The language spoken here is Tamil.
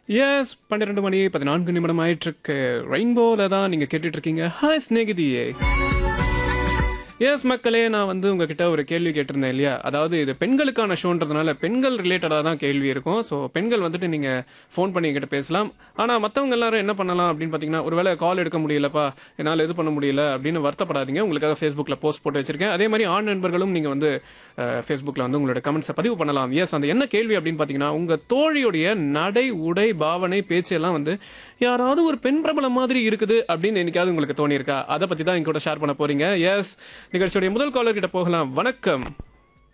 எஸ் 12 மணி 14 நிமிடம் ஆயிட்டிருக்கு. ரெயின்போல தான் நீங்க கேட்டுட்டு இருக்கீங்க. ஹாய் ஸ்நேகிதியே. எஸ் மக்களே, நான் உங்ககிட்ட ஒரு கேள்வி கேட்டிருந்தேன் இல்லையா? அதாவது இது பெண்களுக்கான ஷோன்றதுனால பெண்கள் ரிலேட்டடாக தான் கேள்வி இருக்கும். ஸோ பெண்கள் நீங்கள் ஃபோன் பண்ணி என்கிட்ட பேசலாம். ஆனால் மற்றவங்க எல்லாரும் என்ன பண்ணலாம் அப்படின்னு பார்த்தீங்கன்னா, ஒருவேளை கால் எடுக்க முடியலப்பா, என்னால் இது பண்ண முடியல அப்படின்னு வருத்தப்படாதீங்க. உங்களுக்காக ஃபேஸ்புக்கில் போஸ்ட் போட்டு வச்சிருக்கேன். அதே மாதிரி ஆண் நண்பர்களும் நீங்கள் ஃபேஸ்புக்கில் உங்களோட கமெண்ட்ஸை பதிவு பண்ணலாம். எஸ், அந்த என்ன கேள்வி அப்படின்னு பார்த்தீங்கன்னா, உங்கள் தோழியுடைய நடை, உடை, பாவனை, பேச்சு எல்லாம் யாராவது ஒரு பெண் பிரபலம் மாதிரி இருக்குது அப்படின்னு என்னைக்காவது உங்களுக்கு தோணியிருக்கா? அதை பற்றி தான் எங்க கூட ஷேர் பண்ண போறீங்க. எஸ், நிகழ்ச்சியுடைய முதல் காலர் கிட்ட போகலாம். வணக்கம்.